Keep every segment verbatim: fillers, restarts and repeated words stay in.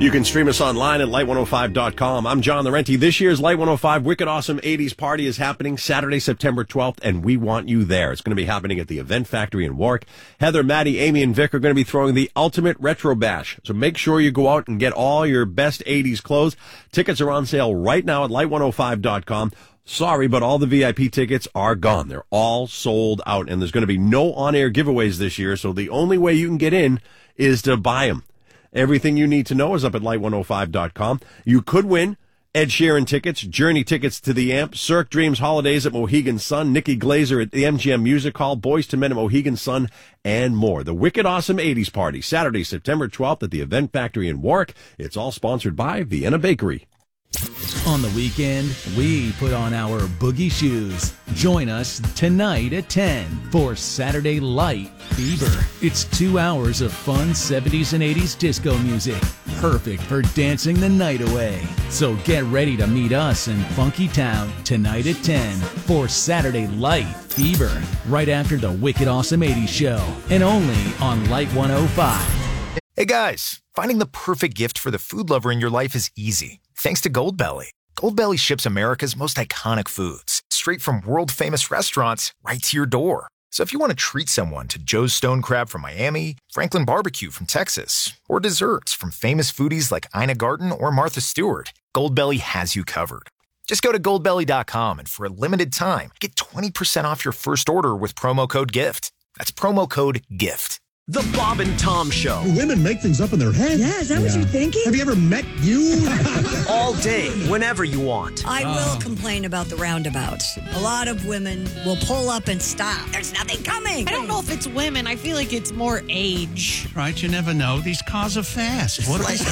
You can stream us online at light one oh five dot com. I'm John Laurenti. This year's Light one oh five Wicked Awesome eighties Party is happening Saturday, September twelfth, and we want you there. It's going to be happening at the Event Factory in Warwick. Heather, Maddie, Amy, and Vic are going to be throwing the ultimate retro bash. So make sure you go out and get all your best eighties clothes. Tickets are on sale right now at light one oh five dot com. Sorry, but all the V I P tickets are gone. They're all sold out, and there's going to be no on-air giveaways this year, so the only way you can get in is to buy them. Everything you need to know is up at light one oh five dot com. You could win Ed Sheeran tickets, Journey tickets to the Amp, Cirque Dreams Holidays at Mohegan Sun, Nikki Glazer at the M G M Music Hall, Boys to Men at Mohegan Sun, and more. The Wicked Awesome eighties Party, Saturday, September twelfth at the Event Factory in Warwick. It's all sponsored by Vienna Bakery. On the weekend, we put on our boogie shoes. Join us tonight at ten for Saturday Light Fever. It's two hours of fun seventies and eighties disco music, perfect for dancing the night away. So get ready to meet us in Funky Town tonight at ten for Saturday Light Fever, right after the Wicked Awesome eighties show, and only on Light one oh five. Hey guys, finding the perfect gift for the food lover in your life is easy. Thanks to Goldbelly. Goldbelly ships America's most iconic foods straight from world-famous restaurants right to your door. So if you want to treat someone to Joe's Stone Crab from Miami, Franklin Barbecue from Texas, or desserts from famous foodies like Ina Garten or Martha Stewart, Goldbelly has you covered. Just go to goldbelly dot com and for a limited time, get twenty percent off your first order with promo code GIFT. That's promo code GIFT. The Bob and Tom Show. Women make things up in their head. Yeah, is that yeah. what you're thinking? Have you ever met you? All day, whenever you want. I will complain about the roundabouts. A lot of women will pull up and stop. There's nothing coming. I don't know if it's women. I feel like it's more age. Right, you never know. These cars are fast. What they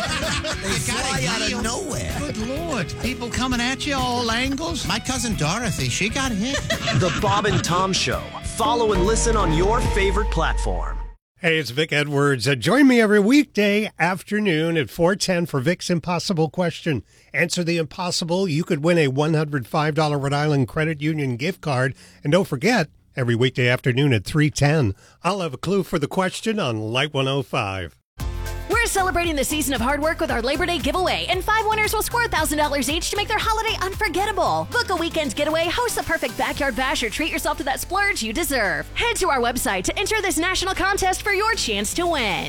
fly out of nowhere. Good Lord. People coming at you all angles. My cousin Dorothy, she got hit. The Bob and Tom Show. Follow and listen on your favorite platform. Hey, it's Vic Edwards. Uh, join me every weekday afternoon at four ten for Vic's Impossible Question. Answer the impossible. You could win a one hundred five dollars Rhode Island Credit Union gift card. And don't forget, every weekday afternoon at three ten, I'll have a clue for the question on Light one oh five. We're celebrating the season of hard work with our Labor Day giveaway, and five winners will score one thousand dollars each to make their holiday unforgettable. Book a weekend getaway, host the perfect backyard bash, or treat yourself to that splurge you deserve. Head to our website to enter this national contest for your chance to win.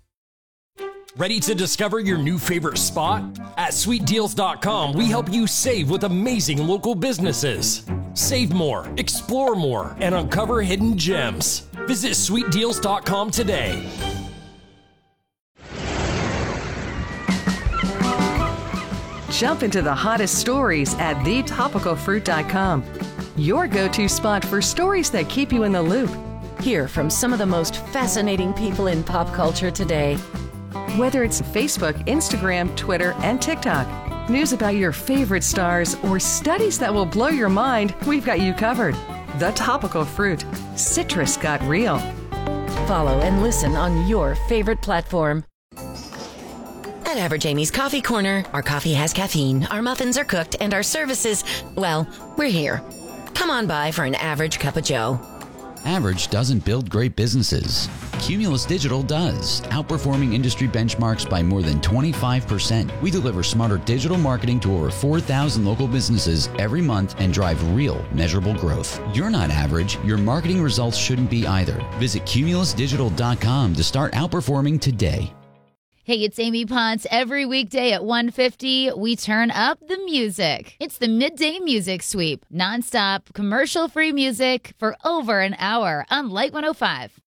Ready to discover your new favorite spot? At sweet deals dot com, we help you save with amazing local businesses. Save more, explore more, and uncover hidden gems. Visit sweet deals dot com today. Jump into the hottest stories at the topical fruit dot com. Your go-to spot for stories that keep you in the loop. Hear from some of the most fascinating people in pop culture today. Whether it's Facebook, Instagram, Twitter, and TikTok, news about your favorite stars, or studies that will blow your mind, we've got you covered. The Topical Fruit. Citrus got real. Follow and listen on your favorite platform. At Average Amy's Coffee Corner, our coffee has caffeine, our muffins are cooked, and our services, well, we're here. Come on by for an average cup of joe. Average doesn't build great businesses. Cumulus Digital does, outperforming industry benchmarks by more than twenty-five percent. We deliver smarter digital marketing to over four thousand local businesses every month and drive real, measurable growth. You're not average. Your marketing results shouldn't be either. Visit cumulus digital dot com to start outperforming today. Hey, it's Amy Ponce. Every weekday at one fifty, we turn up the music. It's the Midday Music Sweep. Nonstop, commercial-free music for over an hour on Light one oh five.